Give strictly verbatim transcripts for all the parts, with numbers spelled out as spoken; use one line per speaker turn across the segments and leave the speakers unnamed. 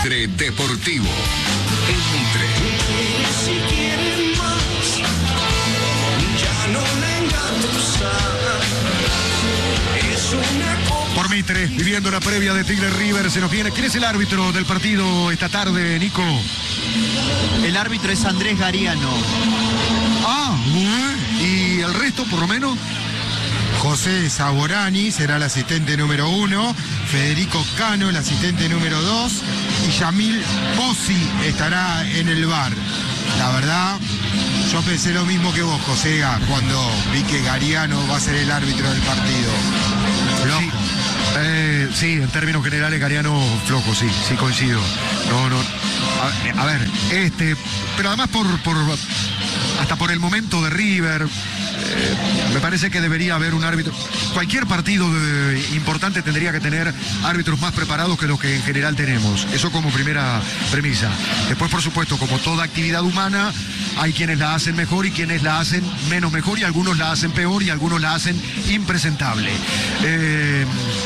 Entre Deportivo. Entre.
Si quieren más, ya no le engatusar. Es una copa.
Por Mitre, viviendo la previa de Tigre River, se nos viene. ¿Quién es el árbitro del partido esta tarde, Nico?
El árbitro es Andrés Gariano.
Ah, bueno. ¿Y el resto, por lo menos?
José Saborani será el asistente número uno, Federico Cano el asistente número dos y Yamil Bossi estará en el bar. La verdad, yo pensé lo mismo que vos, José, cuando vi que Gariano va a ser el árbitro del partido. Loco.
Sí, eh, sí, en términos generales, Gariano flojo, sí, sí coincido. No, no. A, a ver, este, pero además por, por hasta por el momento de River. Eh, me parece que debería haber un árbitro. Cualquier partido de, importante tendría que tener árbitros más preparados que los que en general tenemos. Eso como primera premisa. Después, por supuesto, como toda actividad humana, hay quienes la hacen mejor y quienes la hacen menos mejor, y algunos la hacen peor y algunos la hacen impresentable. Eh,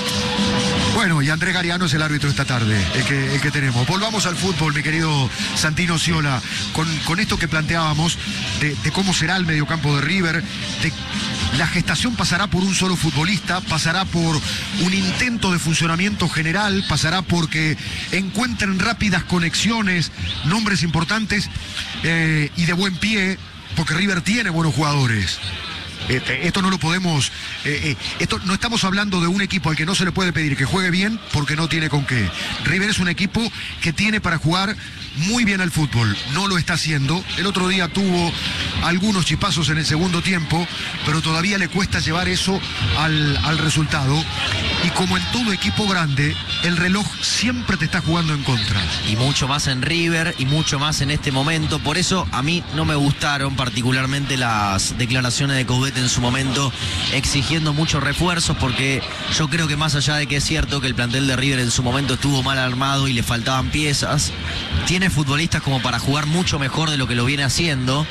Bueno, y Andrés Gariano es el árbitro esta tarde, el que, el que tenemos. Volvamos al fútbol, mi querido Santino Ciola, con, con esto que planteábamos de, de cómo será el mediocampo de River, de la gestación pasará por un solo futbolista, pasará por un intento de funcionamiento general, pasará porque encuentren rápidas conexiones, nombres importantes eh, y de buen pie, porque River tiene buenos jugadores. Este, esto no lo podemos, eh, eh, esto no estamos hablando de un equipo al que no se le puede pedir que juegue bien porque no tiene con qué. River es un equipo que tiene para jugar muy bien al fútbol, no lo está haciendo. El otro día tuvo algunos chispazos en el segundo tiempo, pero todavía le cuesta llevar eso al, al resultado. Y como en todo equipo grande, el reloj siempre te está jugando en contra.
Y mucho más en River y mucho más en este momento. Por eso a mí no me gustaron particularmente las declaraciones de Coudet en su momento, exigiendo muchos refuerzos, porque yo creo que más allá de que es cierto que el plantel de River en su momento estuvo mal armado y le faltaban piezas, tiene futbolistas como para jugar mucho mejor de lo que lo viene haciendo.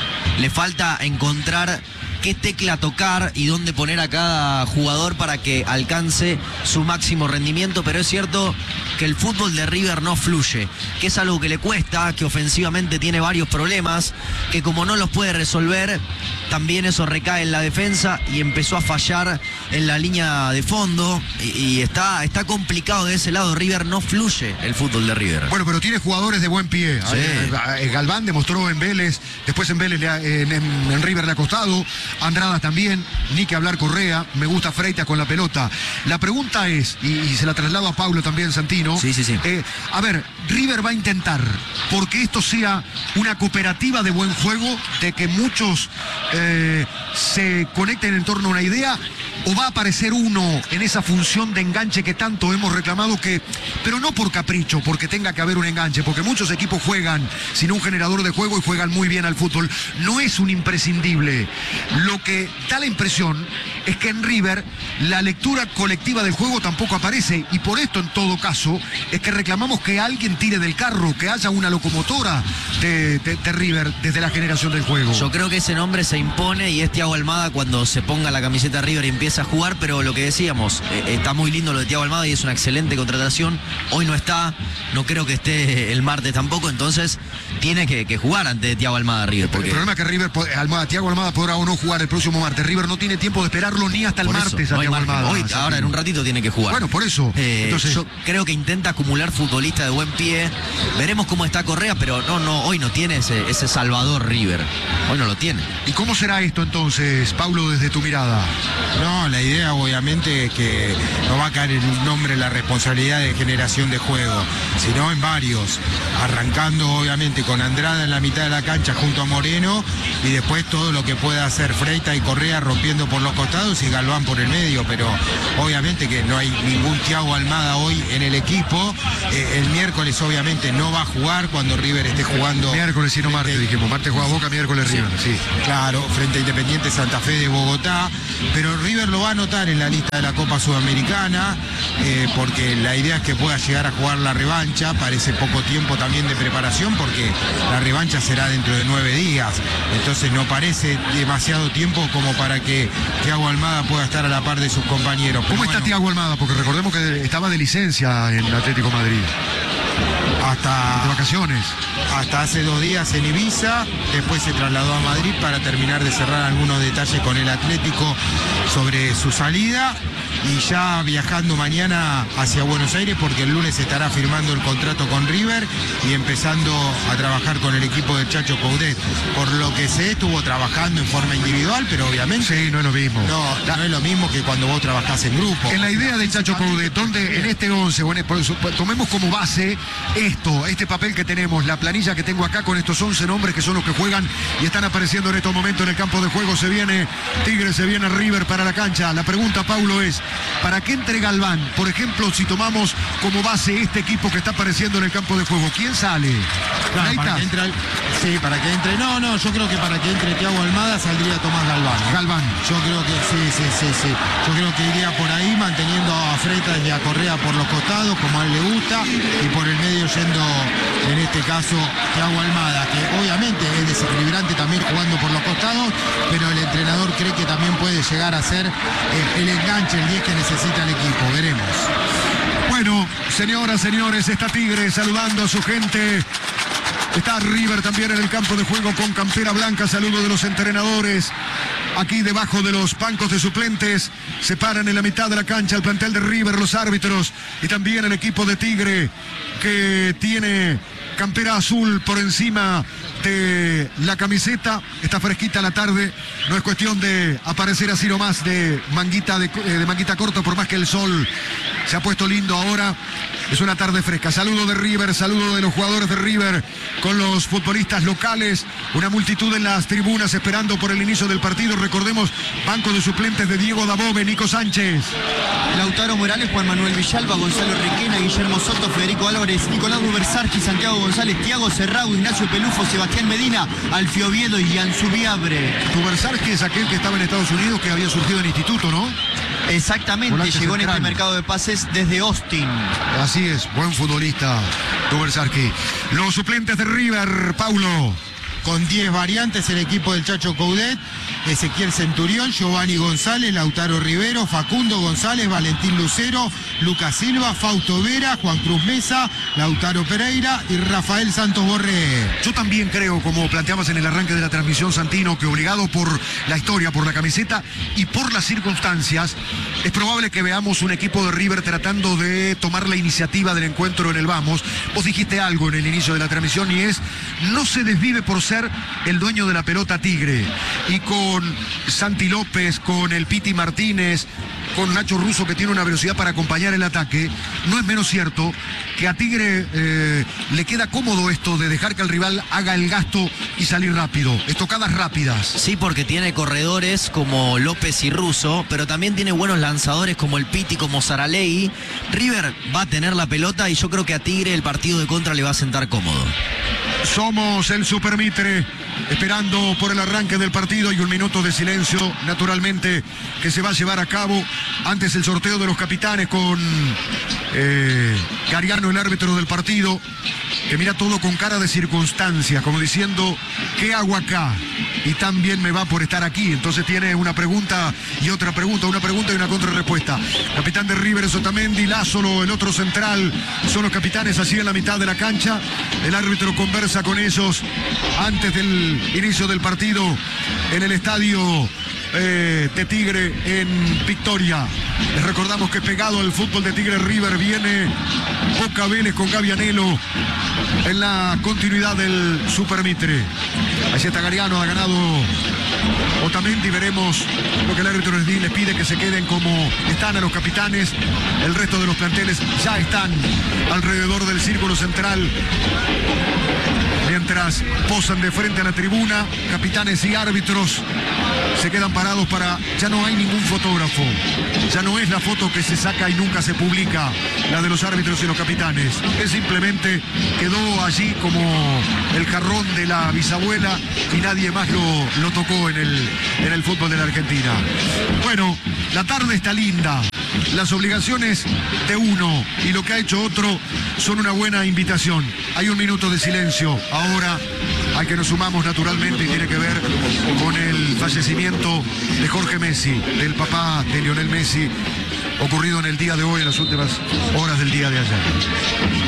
Le falta encontrar qué tecla tocar y dónde poner a cada jugador para que alcance su máximo rendimiento, pero es cierto que el fútbol de River no fluye, que es algo que le cuesta, que ofensivamente tiene varios problemas, que como no los puede resolver, también eso recae en la defensa y empezó a fallar en la línea de fondo y, y está, está complicado de ese lado. River no fluye el fútbol de River.
Bueno, pero tiene jugadores de buen pie.
Sí.
Galván demostró en Vélez, después en Vélez, le ha, en, en, en River le ha costado, Andrada también, ni que hablar Correa, me gusta Freitas con la pelota. La pregunta es, y, y se la traslado a Pablo también, Santino.
Sí, sí, sí.
Eh, a ver, River va a intentar, porque esto sea una cooperativa de buen juego, de que muchos eh, se conecten en torno a una idea, o va a aparecer uno en esa función de enganche que tanto hemos reclamado, que, pero no por capricho, porque tenga que haber un enganche, porque muchos equipos juegan sin un generador de juego y juegan muy bien al fútbol. No es un imprescindible. Lo que da la impresión es que en River la lectura colectiva del juego tampoco aparece, y por esto en todo caso es que reclamamos que alguien tire del carro, que haya una locomotora de, de, de River desde la generación del juego.
Yo creo que ese nombre se impone y es Thiago Almada cuando se ponga la camiseta River y empieza a jugar, pero lo que decíamos, eh, está muy lindo lo de Thiago Almada y es una excelente contratación. Hoy no está, no creo que esté el martes tampoco, entonces tiene que, que jugar ante Thiago Almada River. Porque...
El problema es que River, Almada, Thiago Almada podrá o no jugar el próximo martes. River no tiene tiempo de esperarlo ni hasta el
por
martes
eso,
a
no
Thiago Almada.
Hoy, ahora en un ratito tiene que jugar.
Bueno, por eso.
Eh,
Entonces...
Yo creo que intenta acumular futbolistas de buen pie. Veremos cómo está Correa, pero no, no, hoy no tiene ese, ese Salvador River. Hoy no lo tiene.
¿Y cómo será esto entonces, Pablo, desde tu mirada?
No, la idea obviamente es que no va a caer en un nombre la responsabilidad de generación de juego, sino en varios, arrancando obviamente con Andrada en la mitad de la cancha junto a Moreno, y después todo lo que pueda hacer Freitas y Correa rompiendo por los costados y Galván por el medio, pero obviamente que no hay ningún Thiago Almada hoy en el equipo. Eh, el miércoles obviamente no va a jugar cuando River esté jugando.
Miércoles y no martes,
frente...
dijimos. Martes juega Boca, miércoles
sí,
River, sí.
Claro, frente a Independiente Santa Fe de Bogotá, pero River lo va a anotar en la lista de la Copa Sudamericana, eh, porque la idea es que pueda llegar a jugar la revancha. Parece poco tiempo también de preparación, porque la revancha será dentro de nueve días, entonces no parece demasiado tiempo como para que Thiago Almada pueda estar a la par de sus compañeros.
¿Cómo
pero
está
bueno,
Thiago Almada? Porque recordemos que estaba de licencia en Atlético Madrid.
hasta
De vacaciones.
hasta hace dos días en Ibiza, después se trasladó a Madrid para terminar de cerrar algunos detalles con el Atlético sobre su salida y ya viajando mañana hacia Buenos Aires porque el lunes estará firmando el contrato con River y empezando a trabajar con el equipo del Chacho Coudet. Por lo que sé, estuvo trabajando en forma individual, pero obviamente
Sí, no es lo mismo.
no, no es lo mismo que cuando vos trabajás en grupo.
En la idea de Chacho Coudet, donde en este once, o en el- por eso, tomemos como base esto, este papel que tenemos, la planilla que tengo acá con estos once nombres que son los que juegan y están apareciendo en estos momentos en el campo de juego. Se viene Tigre, se viene River para la cancha. La pregunta, Paulo, es, ¿para qué entre Galván? Por ejemplo, si tomamos como base este equipo que está apareciendo en el campo de juego, ¿quién sale?
Claro, para
Reitas.
que entre, al- sí, para que entre. No, no, yo creo que para que entre Thiago Almada saldría Tomás Galván. ¿eh?
Galván.
Yo creo que sí, sí, sí, sí. Yo creo que iría por ahí manteniendo a Freitas y a Correa por los costados, como a él le gusta, y por el medio yendo, en este caso, Thiago Almada, que obviamente es desequilibrante también jugando por los costados, pero el entrenador cree que también puede llegar a ser eh, el enganche, el diez que necesita el equipo. Veremos.
Bueno, señoras, señores, está Tigre saludando a su gente. Está River también en el campo de juego con campera blanca. Saludo de los entrenadores. Aquí debajo de los bancos de suplentes se paran en la mitad de la cancha el plantel de River, los árbitros y también el equipo de Tigre que tiene campera azul por encima de la camiseta. Está fresquita la tarde, no es cuestión de aparecer así nomás de manguita, de, de manguita corta, por más que el sol se ha puesto lindo ahora. Es una tarde fresca. Saludo de River, saludo de los jugadores de River con los futbolistas locales. Una multitud en las tribunas esperando por el inicio del partido. Recordemos, banco de suplentes de Diego Dabove, Nico Sánchez.
Lautaro Morales, Juan Manuel Villalba, Gonzalo Requena, Guillermo Soto, Federico Álvarez, Nicolás Rubersarchi, Santiago González, Tiago Serrao, Ignacio Pelufo, Sebastián Medina, Alfio Oviedo y Anzubiabre.
Rubersarchi es aquel que estaba en Estados Unidos, que había surgido en instituto, ¿no?
Exactamente,
Volante
llegó en
central.
este mercado de pases desde Austin.
Así es, buen futbolista Rubersarchi. Los suplentes de River, Paulo.
Con diez variantes el equipo del Chacho Coudet, Ezequiel Centurión, Giovanni González, Lautaro Rivero, Facundo González, Valentín Lucero, Lucas Silva, Fausto Vera, Juan Cruz Mesa, Lautaro Pereira y Rafael Santos Borré.
Yo también creo, como planteamos en el arranque de la transmisión, Santino, que obligado por la historia, por la camiseta y por las circunstancias, es probable que veamos un equipo de River tratando de tomar la iniciativa del encuentro en el Vamos. Vos dijiste algo en el inicio de la transmisión y es, no se desvive por ser el dueño de la pelota Tigre. Y con Santi López, con el Piti Martínez, con Nacho Russo, que tiene una velocidad para acompañar el ataque, no es menos cierto que a Tigre eh, le queda cómodo esto de dejar que el rival haga el gasto y salir rápido, estocadas rápidas.
Sí, porque tiene corredores como López y Russo, pero también tiene buenos lanzadores como el Piti, como Saralegui. River va a tener la pelota y yo creo que a Tigre el partido de contra le va a sentar cómodo.
Somos el Supermitre, esperando por el arranque del partido y un minuto de silencio, naturalmente, que se va a llevar a cabo antes el sorteo de los capitanes con eh, Gariano, el árbitro del partido, que mira todo con cara de circunstancia, como diciendo, ¿qué hago acá? Y también me va por estar aquí. Entonces tiene una pregunta y otra pregunta, una pregunta y una contrarrespuesta. Capitán de River es Otamendi, Lázaro, el otro central, son los capitanes así en la mitad de la cancha. El árbitro conversa con ellos antes del inicio del partido en el estadio eh, de Tigre en Victoria. Les recordamos que pegado al fútbol de Tigre River viene Boca Vélez con Gavianelo en la continuidad del Supermitre. Allí está Gariano, ha ganado Otamendi, veremos lo que el árbitro les, les pide, que se queden como están a los capitanes. El resto de los planteles ya están alrededor del círculo central, mientras posan de frente a la tribuna. Capitanes y árbitros se quedan parados para... Ya no hay ningún fotógrafo, ya no es la foto que se saca y nunca se publica, la de los árbitros y los capitanes. Es simplemente quedó allí como el jarrón de la bisabuela y nadie más lo, lo tocó en el, en el fútbol de la Argentina. Bueno, la tarde está linda. Las obligaciones de uno y lo que ha hecho otro son una buena invitación. Hay un minuto de silencio ahora al que nos sumamos naturalmente y tiene que ver con el fallecimiento de Jorge Messi, del papá de Lionel Messi, ocurrido en el día de hoy, en las últimas horas del día de ayer.